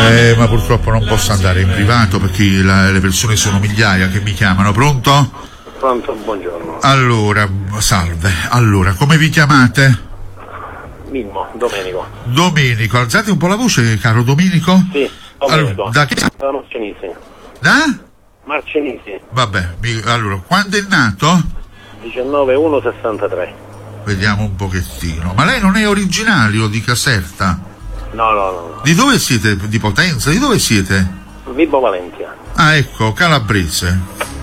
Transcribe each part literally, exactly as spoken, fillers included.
Eh, ma purtroppo non posso andare in privato perché la, le persone sono migliaia che mi chiamano. Pronto? Pronto, buongiorno. Allora, salve. Allora, come vi chiamate? Mimmo, Domenico. Domenico, alzate un po' la voce, caro Domenico. Sì, Domenico. Allora, da che... Da Marcenisi. Da? Marcenisi. Vabbè, mi... allora, quando è nato? diciannove uno sessantatré. Vediamo un pochettino. Ma lei non è originario di Caserta? No, no, no. Di dove siete? Di Potenza? Di dove siete? Vibo Valentia. Ah, ecco, calabrese.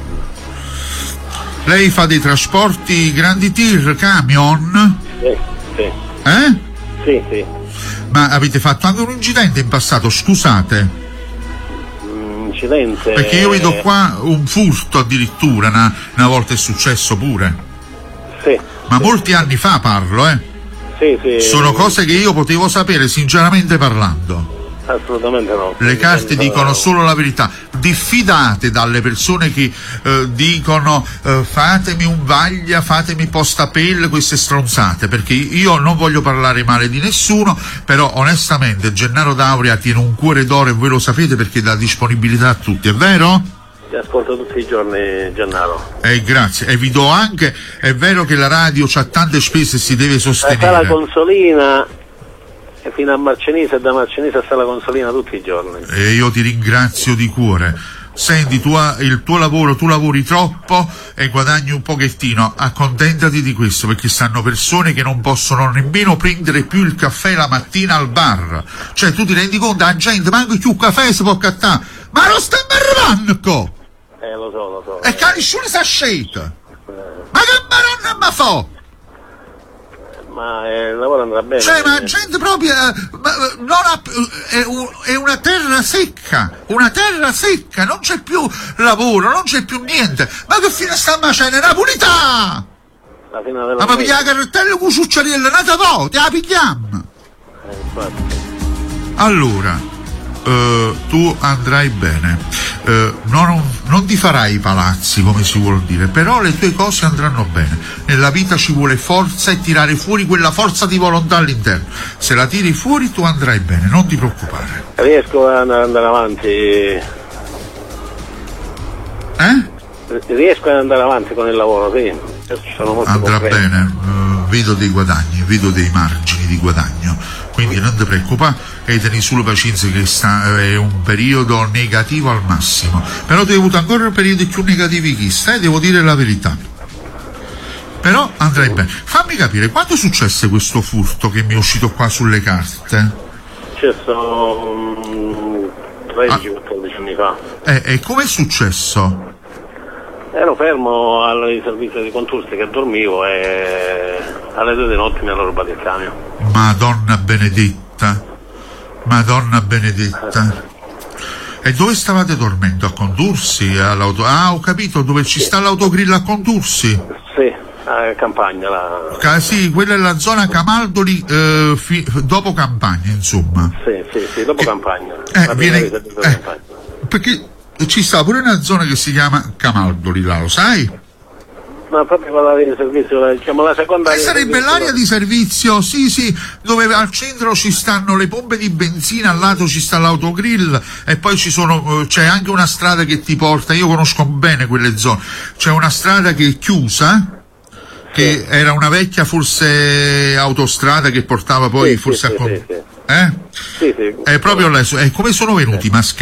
Lei fa dei trasporti grandi tir, camion? Sì, sì. Eh? Sì, sì. Ma avete fatto anche un incidente in passato, scusate? Un incidente... Perché io vedo qua un furto addirittura, una, una volta è successo pure. Sì. Ma molti anni fa parlo, eh? Sì, sì. Sono cose che io potevo sapere sinceramente parlando. Assolutamente no. Le carte dicono solo la verità. Diffidate dalle persone che eh, dicono eh, fatemi un vaglia, fatemi postapel, queste stronzate, perché io non voglio parlare male di nessuno, però onestamente Gennaro D'Auria tiene un cuore d'oro e voi lo sapete perché dà disponibilità a tutti, è vero? Ti ascolto tutti i giorni, Gennaro. Eh, grazie, e vi do anche, è vero che la radio c'ha tante spese e si deve sostenere. La consolina e fino a Marcenise e da Marcenise a Sala Consolina tutti i giorni. E io ti ringrazio di cuore. Senti, tu, il tuo lavoro, tu lavori troppo e guadagni un pochettino, accontentati di questo, perché stanno persone che non possono nemmeno prendere più il caffè la mattina al bar. Cioè, tu ti rendi conto, la gente manco più caffè si può cattare, ma non stiamo arrivando! Eh, lo so, lo so. E che nessuno sa scelta! Ma che maronna ma fa? Ma eh, il lavoro andrà bene. Cioè, ma gente proprio eh, ma, non ha, è, un, è una terra secca, una terra secca, non c'è più lavoro, non c'è più niente. Ma che fine sta facendo? La pulita! La fine della Ma pigliare la carrettella con succiariella, nata vo, te la pigliamo! eh, infatti. Allora, eh, tu andrai bene, eh, non, non ti farai i palazzi come si vuol dire, però le tue cose andranno bene. Nella vita ci vuole forza e tirare fuori quella forza di volontà all'interno. Se la tiri fuori tu andrai bene, non ti preoccupare. Riesco ad andare avanti. Eh? Riesco ad andare avanti con il lavoro, sì. Sono molto Andrà concreto. bene, uh, vedo dei guadagni, vedo dei margini di guadagno, quindi non ti preoccupare e tieni solo pazienza che sta, è un periodo negativo al massimo, però tu hai avuto ancora periodi più negativi che stai, devo dire la verità, però andrai bene. Fammi capire, quando successe questo furto che mi è uscito qua sulle carte? Successo um, tredici quattordici anni fa. E eh, come è successo? Ero fermo al servizio di Contursi che dormivo e alle due di notte mi hanno rubato il camion. Madonna benedetta, Madonna benedetta. E dove stavate dormendo? A Contursi? All'auto... Ah, ho capito, dove ci sta l'autogrill a Contursi? Sì, a Campagna. La... Ca- sì, quella è la zona Camaldoli, eh, fi- dopo Campagna, insomma. Sì, sì, sì, dopo che... Campagna. Eh, la viene... prima di eh, Campagna. Perché ci sta pure una zona che si chiama Camaldoli, là, lo sai? Ma proprio l'area di servizio, diciamo la seconda. E sarebbe l'area di servizio, sì, sì, dove al centro ci stanno le pompe di benzina, al lato ci sta l'autogrill e poi ci sono, c'è anche una strada che ti porta, io conosco bene quelle zone, c'è una strada che è chiusa, che sì. Era una vecchia forse autostrada che portava poi sì, forse sì, a... Sì, sì. Eh? Sì, sì. È proprio là, è come sono venuti i mascheri?